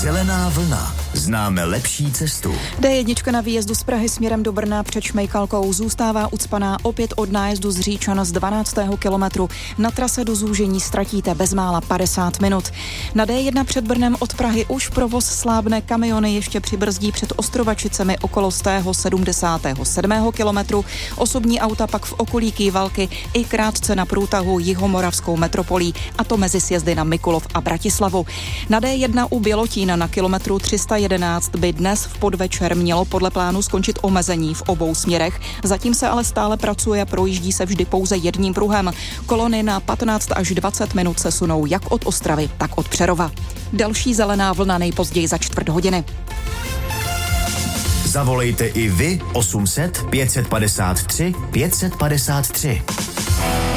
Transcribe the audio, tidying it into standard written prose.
Zelená vlna. Známe lepší cestu. D1 na výjezdu z Prahy směrem do Brna před Šmejkalkou zůstává ucpaná opět od nájezdu z Říčan z 12. kilometru. Na trase do zúžení ztratíte bezmála 50 minut. Na D1 před Brnem od Prahy už provoz slábne, kamiony ještě přibrzdí před Ostrovačicemi okolo 77. kilometru. Osobní auta pak v okolí Kývalky i krátce na průtahu jihomoravskou metropolí, a to mezi sjezdy na Mikulov a Bratislavu. Na D1 u Bělotína na kilometru 311 by dnes v podvečer mělo podle plánu skončit omezení v obou směrech. Zatím se ale stále pracuje, projíždí se vždy pouze jedním pruhem. Kolony na 15 až 20 minut se sunou jak od Ostravy, tak od Přerova. Další zelená vlna nejpozději za čtvrt hodiny. Zavolejte i vy 800 553 553.